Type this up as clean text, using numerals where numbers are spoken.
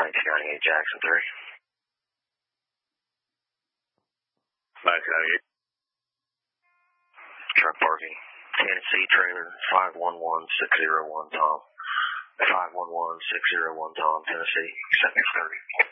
1998 Jackson 3. 1998. Truck parking. Tennessee trailer 511601 Tom. 511601 Tom, Tennessee. Acceptance 30.